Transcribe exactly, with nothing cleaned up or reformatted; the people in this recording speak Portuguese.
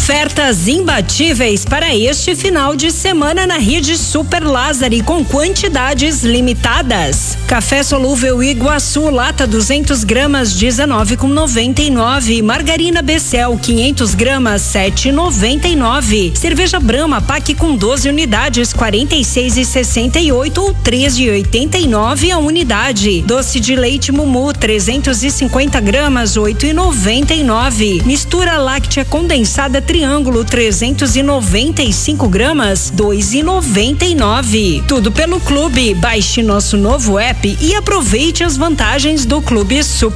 Ofertas imbatíveis para este final de semana na rede Super Lázari com quantidades limitadas. Café solúvel Iguaçu, lata duzentos gramas, dezenove com noventa e nove. Margarina Becel, quinhentos gramas, sete e noventa e nove. Cerveja Brahma Pack com doze unidades, quarenta e seis e sessenta e oito ou três e oitenta e nove a unidade. Doce de leite Mumu, trezentos e cinquenta gramas, oito e noventa e nove. Mistura láctea condensada Triângulo, trezentos e noventa e cinco gramas, dois e noventa e nove. Tudo pelo Clube. Baixe nosso novo app e aproveite as vantagens do Clube Super